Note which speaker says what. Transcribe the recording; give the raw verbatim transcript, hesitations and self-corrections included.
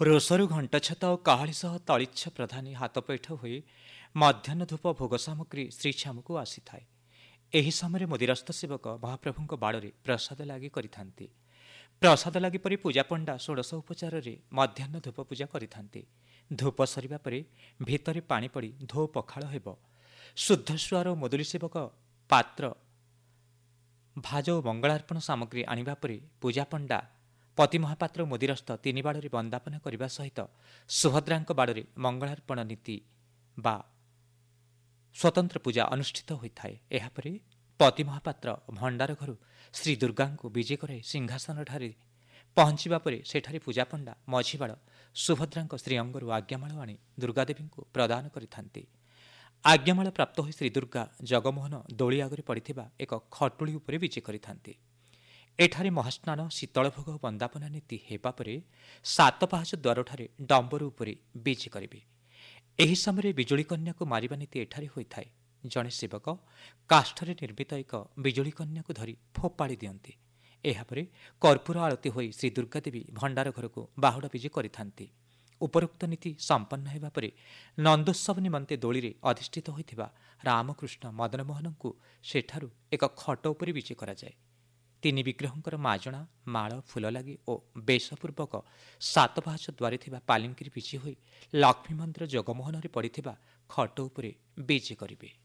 Speaker 1: ରୋଷରୁ ଘଣ୍ଟ ଛାତ ଓ କାହାଳି ସହ ତଳିଚ୍ଛ ପ୍ରଧାନୀ ହାତପୈଠ ହୋଇ ମଧ୍ୟାହ୍ନ ଧୂପ ଭୋଗ ସାମଗ୍ରୀ ଶ୍ରୀଛାମୁକୁ ଆସିଥାଏ। ଏହି ସମୟରେ ମୁଦିରସ୍ତ ସେବକ ମହାପ୍ରଭୁଙ୍କ ବାଡ଼ରେ ପ୍ରସାଦ ଲାଗି କରିଥାନ୍ତି। ପ୍ରସାଦ ଲାଗି ପରି ପୂଜାପଣ୍ଡା ଷୋଡ଼ଶ ଉପଚାରରେ ମଧ୍ୟାହ୍ନ ଧୂପ ପୂଜା କରିଥାନ୍ତି। ଧୂପ ସରିବା ପରେ ଭିତରେ ପାଣି ପଡ଼ି ଧୋ ପଖାଳ ହେବ। ଶୁଦ୍ଧସ୍ୱର ଓ ମୁଦୁଲି ସେବକ ପାତ୍ର ଭାଜ ଓ ମଙ୍ଗଳାର୍ପଣ ସାମଗ୍ରୀ ଆଣିବା ପରେ ପୂଜାପଣ୍ଡା ପତି ମହାପାତ୍ର ମୁଦିରସ୍ତ ତିନି ବାଡ଼ରେ ବନ୍ଦାପନା କରିବା ସହିତ ସୁଭଦ୍ରାଙ୍କ ବାଡ଼ରେ ମଙ୍ଗଳାର୍ପଣ ନୀତି ବା ସ୍ୱତନ୍ତ୍ର ପୂଜା ଅନୁଷ୍ଠିତ ହୋଇଥାଏ। ଏହାପରେ ପତି ମହାପାତ୍ର ଭଣ୍ଡାର ଘରୁ ଶ୍ରୀ ଦୁର୍ଗାଙ୍କୁ ବିଜେ କରାଇ ସିଂହାସନଠାରେ ପହଞ୍ଚିବା ପରେ ସେଠାରେ ପୂଜାପଣ୍ଡା ମଝିବାଳ ସୁଭଦ୍ରାଙ୍କ ଶ୍ରୀଅଙ୍ଗରୁ ଆଜ୍ଞାମାଳ ଆଣି ଦୁର୍ଗାଦେବୀଙ୍କୁ ପ୍ରଦାନ କରିଥାନ୍ତି। ଆଜ୍ଞାମାଳ ପ୍ରାପ୍ତ ହୋଇ ଶ୍ରୀଦୁର୍ଗା ଜଗମୋହନ ଦୋଳି ଆଗରେ ପଡ଼ିଥିବା ଏକ ଖଟୁଳି ଉପରେ ବିଜେ କରିଥାନ୍ତି। ଏଠାରେ ମହାସ୍ନାନ ଶୀତଳ ଭୋଗ ବନ୍ଦାପନା ନୀତି ହେବା ପରେ ସାତ ପାହାଚ ଦ୍ୱାରଠାରେ ଡମ୍ବରୁ ଉପରେ ବିଜେ କରିବେ। ଏହି ସମୟରେ ବିଜୁଳି କନ୍ୟାକୁ ମାରିବା ନୀତି ଏଠାରେ ହୋଇଥାଏ। ଜଣେ ସେବକ କାଷ୍ଠରେ ନିର୍ମିତ ଏକ ବିଜୁଳି କନ୍ୟାକୁ ଧରି ଫୋପାଡ଼ି ଦିଅନ୍ତି। ଏହାପରେ କର୍ପୂର ଆଳତି ହୋଇ ଶ୍ରୀ ଦୁର୍ଗା ଦେବୀ ଭଣ୍ଡାର ଘରକୁ ବାହୁଡ଼ା ବିଜେ କରିଥାନ୍ତି। ଉପରୋକ୍ତ ନୀତି ସମ୍ପନ୍ନ ହେବା ପରେ ନନ୍ଦୋତ୍ସବ ନିମନ୍ତେ ଦୋଳିରେ ଅଧିଷ୍ଠିତ ହୋଇଥିବା ରାମକୃଷ୍ଣ ମଦନମୋହନଙ୍କୁ ସେଠାରୁ ଏକ ଖଟ ଉପରେ ବିଜେ କରାଯାଏ। ତିନି ବିଗ୍ରହଙ୍କର ମାଜଣା ମାଳ ଫୁଲ ଲାଗି ଓ ବେଶପୂର୍ବକ ସାତ ପାହାଚ ଦ୍ୱାରେ ଥିବା ପାଲିଙ୍କିରେ ବିଜେ ହୋଇ ଲକ୍ଷ୍ମୀ ମନ୍ଦିର ଜଗମୋହନରେ ପଡ଼ିଥିବା ଖଟ ଉପରେ ବିଜେ କରିବେ।